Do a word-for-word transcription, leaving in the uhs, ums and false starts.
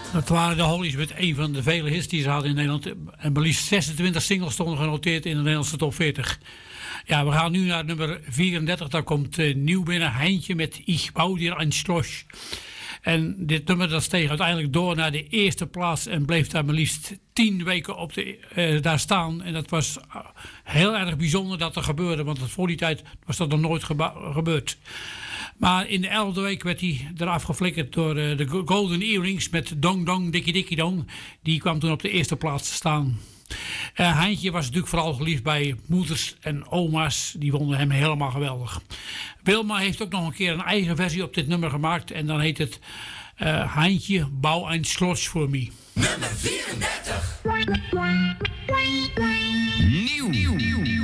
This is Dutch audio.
Dat waren de Hollies met een van de vele hits die ze hadden in Nederland. En maar liefst zesentwintig singles stonden genoteerd in de Nederlandse top veertig. Ja, we gaan nu naar nummer vierendertig. Daar komt uh, nieuw binnen Heintje met Ich bau dir ein Schloss. En dit nummer dat steeg uiteindelijk door naar de eerste plaats en bleef daar maar liefst tien weken op de, uh, daar staan. En dat was uh, heel erg bijzonder dat er gebeurde, want voor die tijd was dat nog nooit geba- gebeurd. Maar in de elfde week werd hij eraf geflikkerd door uh, de Golden Earrings met Dong Dong Dikkie Dikkie Dong. Die kwam toen op de eerste plaats te staan. Uh, Heintje was natuurlijk vooral geliefd bij moeders en oma's. Die vonden hem helemaal geweldig. Wilma heeft ook nog een keer een eigen versie op dit nummer gemaakt. En dan heet het uh, Heintje, bouw een Schloss voor me. Nummer vierendertig. Nieuw. Nieuw.